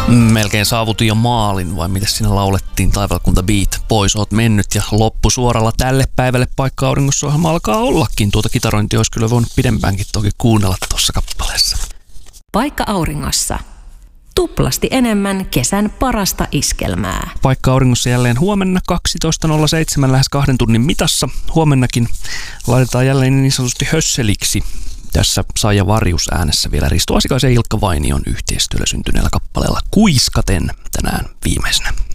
Melkein saavutin jo maalin, vai miten siinä laulettiin Taivalkunta Beat. Pois oot mennyt ja loppusuoralla tälle päivälle Paikka auringossa -ohjelma alkaa ollakin. Tuota kitarointia olisi kyllä voinut pidempäänkin toki kuunnella tuossa kappaleessa. Paikka auringossa. Tuplasti enemmän kesän parasta iskelmää. Paikka auringossa jälleen huomenna 12.07 lähes 2 tunnin mitassa. Huomennakin laitetaan jälleen niin sanotusti hösseliksi. Tässä Saija Varjus äänessä vielä Risto Asikaisen ja Ilkka Vainion yhteistyöllä syntyneellä kappaleella Kuiskaten tänään viimeisenä.